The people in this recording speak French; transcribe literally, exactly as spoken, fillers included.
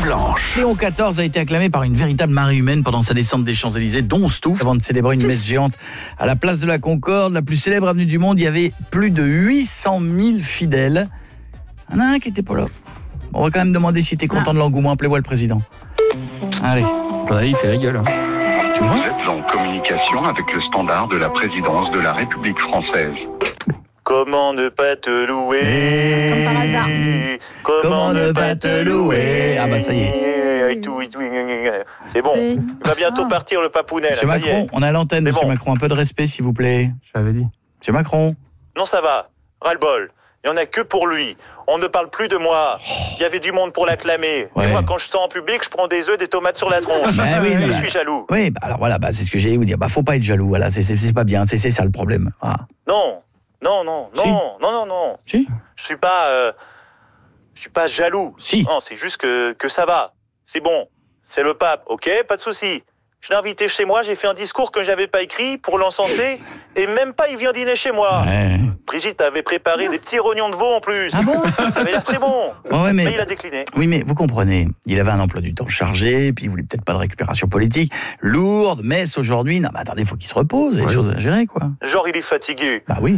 Blanche. Léon quatorze a été acclamé par une véritable marée humaine pendant sa descente des Champs-Élysées, dont Stouff, avant de célébrer une messe géante à la place de la Concorde, la plus célèbre avenue du monde. Il y avait plus de huit cent mille fidèles. Il y en a un qui était pas là. On va quand même demander si t'es content de l'engouement. Appelez-moi le président. Allez. Ouais, il fait la gueule. Hein. Tu vois ? Vous êtes en communication avec le standard de la présidence de la République française. Comment ne pas te louer Comme par hasard. Comment ne pas te louer Ah bah ça y est. Et tout, et tout, c'est bon. Il va bientôt partir le papounet, là, Monsieur ça y Macron, est. on a l'antenne, C'est monsieur bon. Macron. Un peu de respect, s'il vous plaît. Je l'avais dit. Monsieur Macron. Non, ça va. Ras-le-bol. Il n'y en a que pour lui. On ne parle plus de moi. Il y avait du monde pour l'acclamer. Ouais. Et moi, quand je sors en public, je prends des œufs, des tomates sur la tronche. Bah oui, mais je bah- suis jaloux. Oui, bah alors voilà, bah c'est ce que j'allais vous dire. Bah faut pas être jaloux, voilà, c'est, c'est, c'est pas bien, c'est, c'est ça le problème. Ah. Non, non, non, non, Si. non, non, non. Si. Je suis pas, euh, je suis pas jaloux. Si. Non, c'est juste que, que ça va. C'est bon. C'est le pape, ok, pas de souci. Je l'ai invité chez moi, j'ai fait un discours que j'avais pas écrit pour l'encenser, et même pas il vient dîner chez moi. Ouais. Brigitte avait préparé des petits rognons de veau en plus. Ah bon ? Ça avait l'air très bon. Ouais, ouais, mais... Mais il a décliné. Oui, mais vous comprenez, il avait un emploi du temps chargé, puis il voulait peut-être pas de récupération politique, lourde, messe aujourd'hui, non mais attendez, faut qu'il se repose, il y a des Ouais. choses à gérer, quoi. Genre, il est fatigué. Bah oui.